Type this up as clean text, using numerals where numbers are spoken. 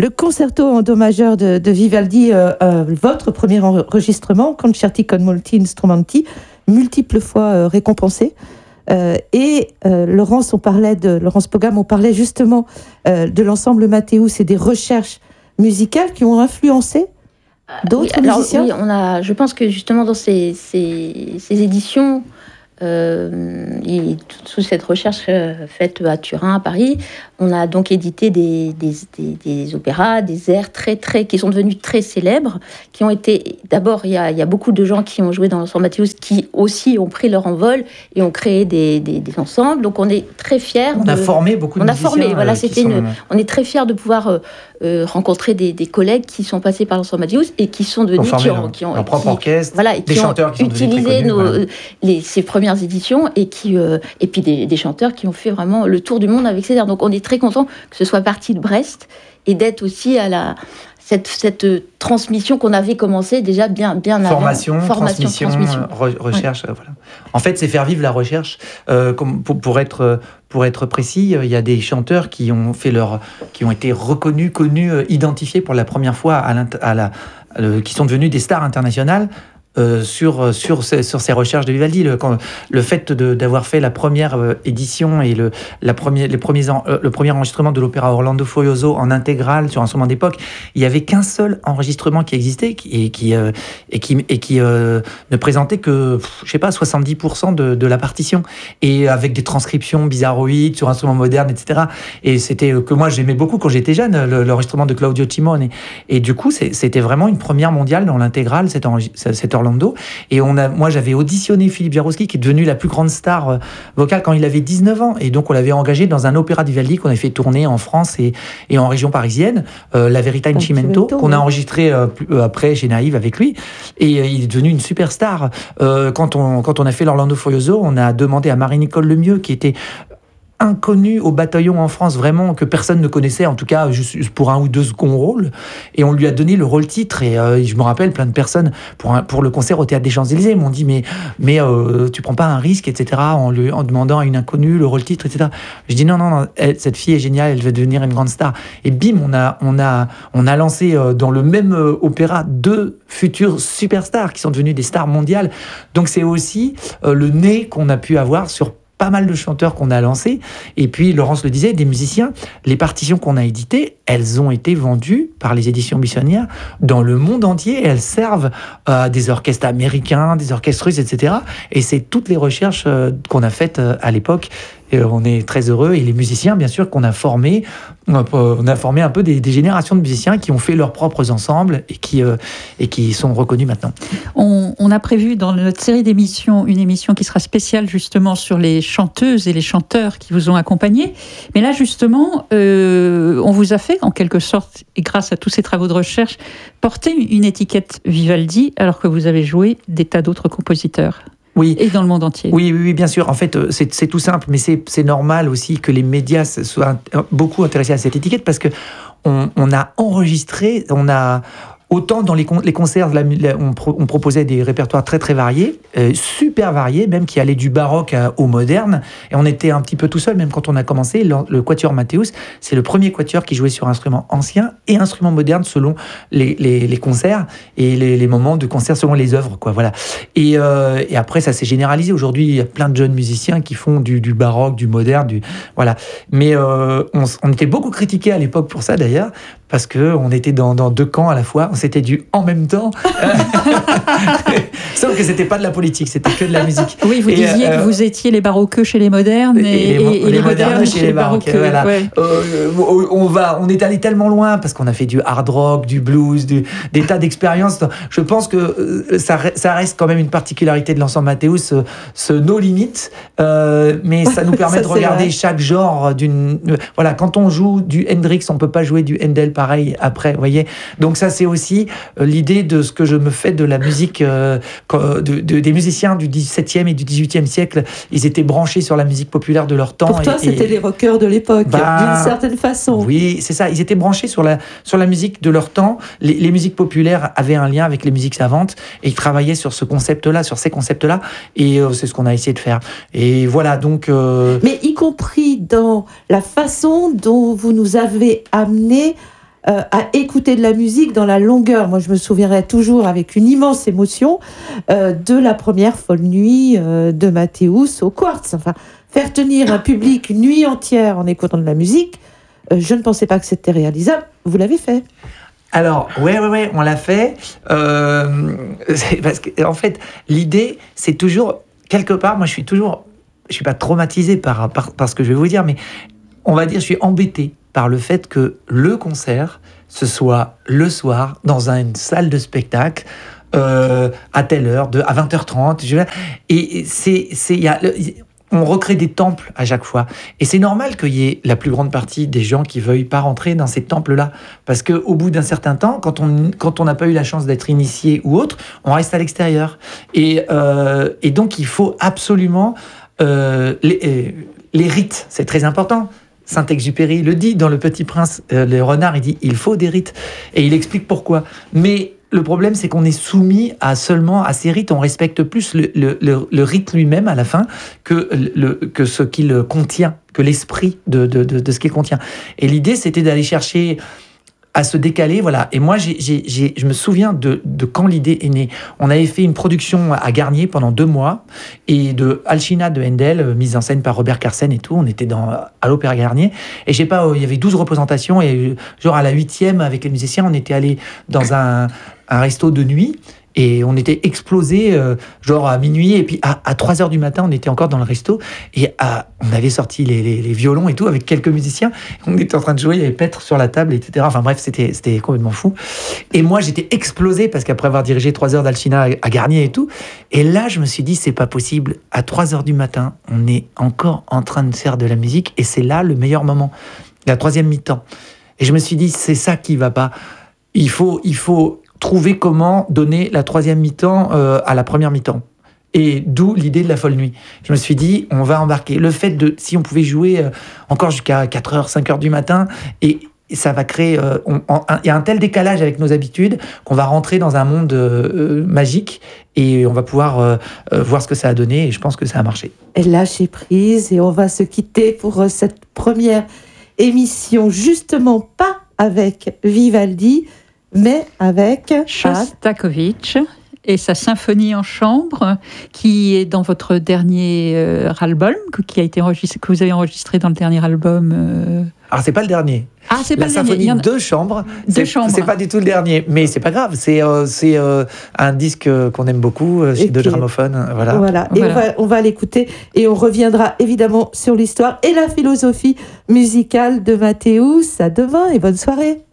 Le concerto en do majeur de Vivaldi, votre premier enregistrement, Concerti con molti strumenti, multiples fois récompensé. Laurence Pogam, on parlait justement de l'ensemble Mathéus et des recherches musicales qui ont influencé d'autres musiciens. Oui, je pense que justement dans ces éditions, et sous cette recherche faite à Turin, à Paris, on a donc édité des opéras, des airs qui sont devenus très célèbres, qui ont été... D'abord, il y a beaucoup de gens qui ont joué dans l'ensemble Mathéus qui aussi ont pris leur envol et ont créé des ensembles. Donc on est très fiers. On a formé beaucoup de musiciens. On est très fiers de pouvoir rencontrer des collègues qui sont passés par l'ensemble Mathéus et qui sont devenus... qui ont leur propre orchestre, et des chanteurs qui ont utilisé ces premières éditions et puis des chanteurs qui ont fait vraiment le tour du monde avec ces airs. Donc on est très content que ce soit parti de Brest et d'être aussi à cette transmission qu'on avait commencé déjà bien avant. Formation, transmission. Recherche. Voilà. En fait, c'est faire vivre la recherche. Pour être précis, il y a des chanteurs qui ont été reconnus, connus, identifiés pour la première fois qui sont devenus des stars internationales. Sur ces recherches de Vivaldi, le fait d'avoir fait la première édition et le premier enregistrement de l'opéra Orlando Furioso en intégrale sur instrument d'époque, il y avait qu'un seul enregistrement qui existait et qui ne présentait que 70% de la partition, et avec des transcriptions bizarroïdes sur instruments modernes, etc. Et c'était que moi j'aimais beaucoup quand j'étais jeune, l'enregistrement de Claudio Cimone, et du coup c'était vraiment une première mondiale dans l'intégrale, cet Orlando. Et moi j'avais auditionné Philippe Jarouski, qui est devenu la plus grande star vocale quand il avait 19 ans, et donc on l'avait engagé dans un opéra de Vivaldi qu'on avait fait tourner en France et en région parisienne, La Verità in Cimento, qu'on a enregistré après chez Naïve avec lui, et il est devenu une superstar. Quand on a fait l'Orlando Furioso, on a demandé à Marie-Nicole Lemieux, qui était inconnu au bataillon en France, vraiment, que personne ne connaissait, en tout cas juste pour un ou deux seconds rôles, et on lui a donné le rôle titre, et je me rappelle, plein de personnes pour le concert au Théâtre des Champs-Élysées m'ont dit mais tu prends pas un risque, etc., en demandant à une inconnue le rôle titre, etc. Je dis non, cette fille est géniale, elle va devenir une grande star, et bim, on a lancé dans le même opéra 2 futures superstars qui sont devenues des stars mondiales. Donc c'est aussi le nez qu'on a pu avoir sur pas mal de chanteurs qu'on a lancés. Et puis, Laurence le disait, des musiciens, les partitions qu'on a éditées, elles ont été vendues par les éditions Buissonnière dans le monde entier, et elles servent à des orchestres américains, des orchestres russes, etc. Et c'est toutes les recherches qu'on a faites à l'époque. Et on est très heureux. Et les musiciens, bien sûr, qu'on a formés, on a formé un peu des générations de musiciens qui ont fait leurs propres ensembles et qui sont reconnus maintenant. On a prévu dans notre série d'émissions une émission qui sera spéciale justement sur les chanteuses et les chanteurs qui vous ont accompagnés. Mais là, justement, on vous a fait, en quelque sorte, et grâce à tous ces travaux de recherche, porter une étiquette Vivaldi, alors que vous avez joué des tas d'autres compositeurs. Oui. Et dans le monde entier. Oui, bien sûr. En fait, c'est tout simple, mais c'est normal aussi que les médias soient beaucoup intéressés à cette étiquette, parce que on a enregistré, autant dans les concerts, on proposait des répertoires très très variés, super variés, même qui allaient du baroque au moderne. Et on était un petit peu tout seul, même quand on a commencé. Le Quatuor Mathéus, c'est le premier quatuor qui jouait sur instruments anciens et instruments modernes selon les concerts et les moments de concert selon les œuvres, quoi. Voilà. Et après, ça s'est généralisé. Aujourd'hui, il y a plein de jeunes musiciens qui font du baroque, du moderne, voilà. Mais on était beaucoup critiqués à l'époque pour ça, d'ailleurs, parce qu'on était dans 2 camps à la fois. C'était du en même temps. Sauf que c'était pas de la politique, c'était que de la musique. Oui, vous disiez que vous étiez les baroqueux chez les modernes et les modernes chez les baroqueux. Voilà. Ouais. On est allé tellement loin, parce qu'on a fait du hard rock, du blues, des tas d'expériences. Je pense que ça reste quand même une particularité de l'ensemble Mathéus, nos limites, mais ça nous permet de regarder chaque genre voilà, quand on joue du Hendrix, on peut pas jouer du Handel pareil après, vous voyez. Donc ça, c'est aussi l'idée de ce que je me fais de la musique, des musiciens du XVIIe et du XVIIIe siècle. Ils étaient branchés sur la musique populaire de leur temps. Pour toi, c'était les rockers de l'époque, d'une certaine façon. Oui, c'est ça. Ils étaient branchés sur la musique de leur temps. Les musiques populaires avaient un lien avec les musiques savantes, et ils travaillaient sur ces concepts-là, et c'est ce qu'on a essayé de faire. Et voilà, donc... Mais y compris dans la façon dont vous nous avez amené à écouter de la musique dans la longueur. Moi, je me souviendrai toujours avec une immense émotion de la première Folle Nuit de Mathéus au Quartz. Enfin, faire tenir un public une nuit entière en écoutant de la musique, je ne pensais pas que c'était réalisable. Vous l'avez fait? Alors, ouais, on l'a fait. Parce que, en fait, l'idée, c'est toujours, quelque part, moi, je suis pas traumatisé par ce que je vais vous dire, mais on va dire, je suis embêté par le fait que le concert, ce soit le soir, dans une salle de spectacle, à telle heure, à 20h30. Et on recrée des temples à chaque fois. Et c'est normal qu'il y ait la plus grande partie des gens qui ne veuillent pas rentrer dans ces temples-là. Parce qu'au bout d'un certain temps, quand on n'a pas eu la chance d'être initié ou autre, on reste à l'extérieur. Et donc, il faut absolument... les rites, c'est très important. Saint-Exupéry le dit dans Le Petit Prince, le renard, il dit « il faut des rites ». Et il explique pourquoi. Mais le problème, c'est qu'on est soumis seulement à ces rites. On respecte plus le rite lui-même à la fin que ce qu'il contient, que l'esprit de ce qu'il contient. Et l'idée, c'était d'aller chercher à se décaler, voilà. Et moi, je me souviens de quand l'idée est née. On avait fait une production à Garnier pendant 2 mois, et de Alcina de Handel, mise en scène par Robert Carsen et tout. On était à l'Opéra Garnier, et je sais pas, il y avait 12 représentations, et genre à la 8e, avec les musiciens, on était allés dans un resto de nuit, et on était explosés, genre à minuit, et puis à 3h du matin, on était encore dans le resto, et on avait sorti les violons et tout, avec quelques musiciens, on était en train de jouer, il y avait Pêtre sur la table, etc. Enfin bref, c'était complètement fou. Et moi, j'étais explosé, parce qu'après avoir dirigé 3 heures d'Alcina à Garnier et tout, et là, je me suis dit, c'est pas possible, à 3h du matin, on est encore en train de faire de la musique, et c'est là le meilleur moment, la 3e mi-temps. Et je me suis dit, c'est ça qui va pas. Il faut trouver comment donner la 3e mi-temps à la première mi-temps. Et d'où l'idée de la Folle Nuit. Je me suis dit, on va embarquer. Le fait si on pouvait jouer encore jusqu'à 4h, 5h du matin, et ça va créer... il y a un tel décalage avec nos habitudes qu'on va rentrer dans un monde magique, et on va pouvoir voir ce que ça a donné, et je pense que ça a marché. Et lâcher prise, et on va se quitter pour cette première émission, justement pas avec Vivaldi, mais avec Shostakovich et sa symphonie en chambre, qui est dans votre dernier album, qui a été enregistré, que vous avez enregistré dans le dernier album. Alors c'est pas le dernier. Ah, c'est pas la symphonie de chambre. C'est pas du tout le dernier, mais c'est pas grave. C'est un disque qu'on aime beaucoup chez Deutsche Grammophon. Voilà. Et on va l'écouter, et on reviendra évidemment sur l'histoire et la philosophie musicale de Mathéus. À demain et bonne soirée.